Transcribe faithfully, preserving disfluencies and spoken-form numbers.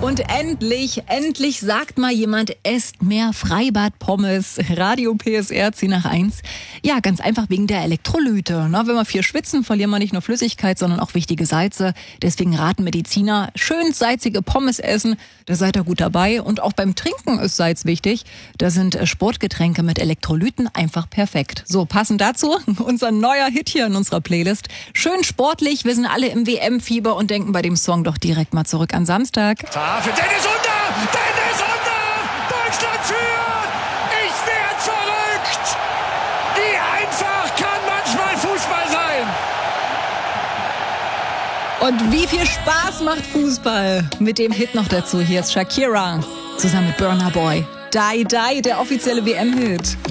Und endlich, endlich sagt mal jemand, esst mehr Freibad-Pommes. Radio P S R zehn nach eins. Ja, ganz einfach wegen der Elektrolyte. Na, wenn wir viel schwitzen, verlieren wir nicht nur Flüssigkeit, sondern auch wichtige Salze. Deswegen raten Mediziner, schön salzige Pommes essen. Da seid ihr gut dabei. Und auch beim Trinken ist Salz wichtig. Da sind Sportgetränke mit Elektrolyten einfach perfekt. So, passend dazu unser neuer Hit hier in unserer Playlist. Schön sportlich, wir sind alle im W M-Fieber und denken bei dem Song doch direkt mal zurück an Samstag. Für Dennis Unter! Dennis Unter! Deutschland führt! Ich werd verrückt! Wie einfach kann manchmal Fußball sein! Und wie viel Spaß macht Fußball? Mit dem Hit noch dazu. Hier ist Shakira zusammen mit Burna Boy. Die Die, der offizielle W M-Hit.